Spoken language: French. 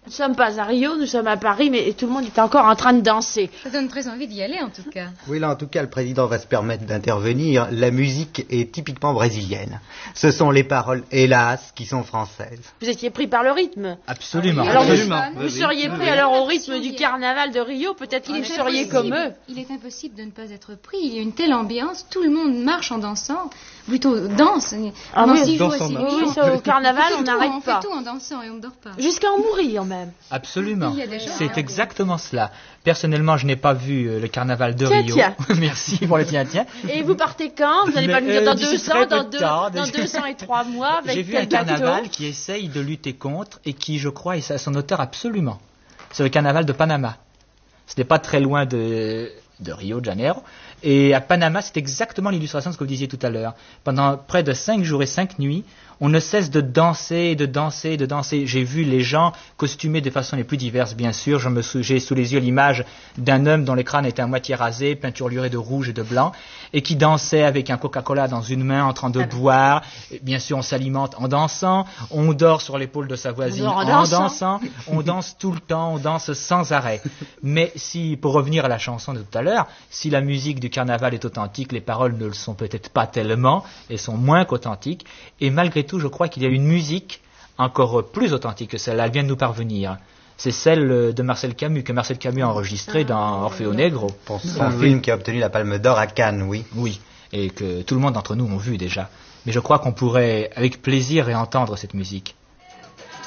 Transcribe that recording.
Nous ne sommes pas à Rio, nous sommes à Paris, mais tout le monde est encore en train de danser. Ça donne très envie d'y aller, en tout cas. Oui, là, en tout cas, le président va se permettre d'intervenir. La musique est typiquement brésilienne. Ce sont les paroles, hélas, qui sont françaises. Vous étiez pris par le rythme. Absolument. Alors absolument. vous seriez pris alors au rythme du carnaval de Rio, peut-être que vous seriez comme eux. Il est impossible de ne pas être pris. Il y a une telle ambiance, tout le monde marche en dansant. Plutôt danse. Pendant 6 jours et 6 nuits. Oui, ça, au carnaval, on n'arrête pas. On fait tout en dansant et on ne dort pas. Jusqu'à en mourir même. Absolument. Il y a des gens, C'est exactement cela. Personnellement, je n'ai pas vu le carnaval de Rio. Tiens. Merci pour le tiens. Et vous partez quand? Vous n'allez pas nous dire dans 2 ans, dans 2 200 et 3 mois avec J'ai vu quel un carnaval bateau? qui essaye de lutter contre et qui, je crois, est à son auteur absolument. C'est le carnaval de Panama. Ce n'est pas très loin de Rio de Janeiro. Et à Panama, c'est exactement l'illustration de ce que vous disiez tout à l'heure. Pendant près de 5 jours et 5 nuits, on ne cesse de danser, de danser, de danser. J'ai vu les gens costumés de façon les plus diverses, bien sûr. J'ai sous les yeux l'image d'un homme dont le crâne était à moitié rasé, peinturluré de rouge et de blanc, et qui dansait avec un Coca-Cola dans une main en train de boire. Et bien sûr, on s'alimente en dansant. On dort sur l'épaule de sa voisine en dansant. On danse tout le temps, on danse sans arrêt. Mais si, pour revenir à la chanson de tout à l'heure, si la musique du carnaval est authentique, les paroles ne le sont peut-être pas tellement, elles sont moins qu'authentiques. Et malgré tout, je crois qu'il y a une musique encore plus authentique que celle-là. Elle vient de nous parvenir. C'est celle de Marcel Camus, que Marcel Camus a enregistrée dans Orfeo Negro. Pour son film qui a obtenu la Palme d'Or à Cannes, oui. Oui, et que tout le monde d'entre nous ont vu déjà. Mais je crois qu'on pourrait, avec plaisir, réentendre cette musique.